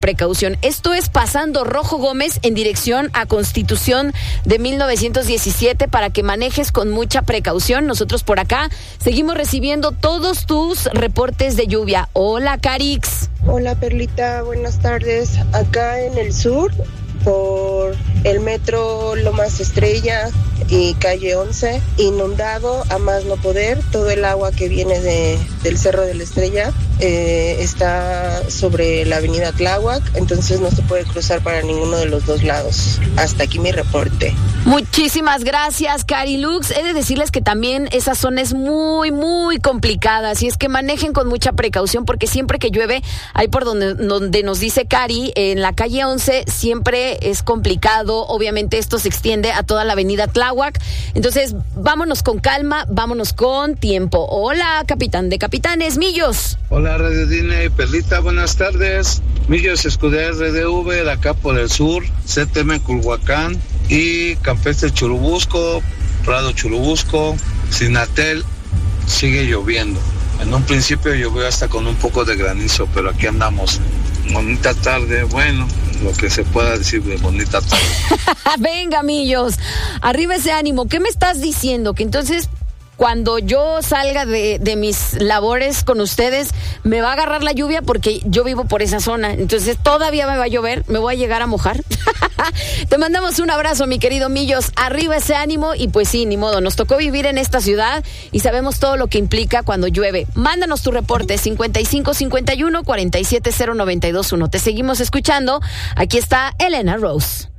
precaución. Esto es pasando Rojo Gómez en dirección a Constitución de 1917 para que manejes con mucha precaución. Nosotros por acá seguimos recibiendo todos tus reportes de lluvia. Hola, Carix. Hola, Perlita, buenas tardes. Acá en el sur, por el metro Lomas Estrella y calle 11, inundado a más no poder. Todo el agua que viene del Cerro de la Estrella está sobre la avenida Tláhuac, entonces no se puede cruzar para ninguno de los dos lados. Hasta aquí mi reporte. Muchísimas gracias, Carilux. He de decirles que también esa zona es muy, muy complicada, así es que manejen con mucha precaución porque siempre que llueve, ahí por donde nos dice Cari, en la calle 11 siempre es complicado. Obviamente esto se extiende a toda la avenida Tláhuac, entonces vámonos con calma, vámonos con tiempo. Hola, capitán de capitanes, Millos. Hola, Radio Dine y Perlita, buenas tardes. Millos Escudero RDV, de acá por el sur, CTM Culhuacán y Campestre Churubusco, Prado Churubusco, Sinatel. Sigue lloviendo. En un principio llovió hasta con un poco de granizo, pero aquí andamos. Bonita tarde, bueno, lo que se pueda decir de bonita tarde. Venga, Millos, arriba ese ánimo. ¿Qué me estás diciendo? Que entonces, cuando yo salga de mis labores con ustedes, me va a agarrar la lluvia porque yo vivo por esa zona. Entonces, todavía me va a llover, me voy a llegar a mojar. Te mandamos un abrazo, mi querido Millos. Arriba ese ánimo y pues sí, ni modo. Nos tocó vivir en esta ciudad y sabemos todo lo que implica cuando llueve. Mándanos tu reporte 5551-470-921. Te seguimos escuchando. Aquí está Elena Rose.